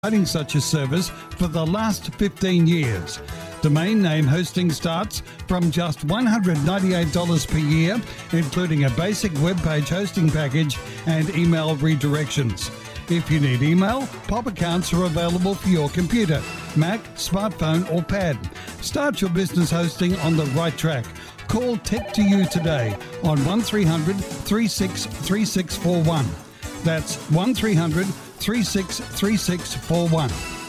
providing such a service for the last 15 years. Domain name hosting starts from just $198 per year, including a basic web page hosting package and email redirections. If you need email, POP accounts are available for your computer, Mac, smartphone or pad. Start your business hosting on the right track. Call Tech2You today on 1300 363641. That's 1300 363641.